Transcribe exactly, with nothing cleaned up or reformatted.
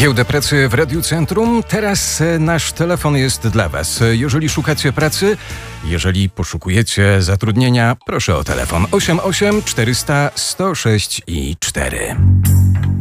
Giełda Pracy w Radiu Centrum. Teraz nasz telefon jest dla Was. Jeżeli szukacie pracy, jeżeli poszukujecie zatrudnienia, proszę o telefon osiem osiem czterysta sto sześć i cztery.